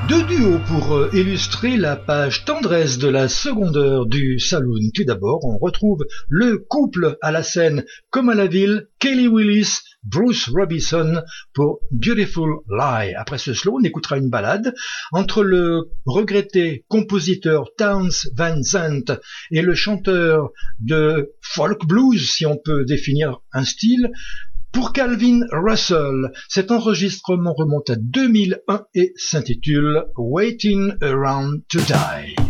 Deux duos pour illustrer la page tendresse de la seconde heure du Saloon. Tout d'abord, on retrouve le couple à la scène comme à la ville, Kelly Willis, Bruce Robinson pour Beautiful Lie. Après ce slow, on écoutera une ballade entre le regretté compositeur Townes Van Zandt et le chanteur de folk blues, si on peut définir un style, pour Calvin Russell. Cet enregistrement remonte à 2001 et s'intitule Waiting Around to Die.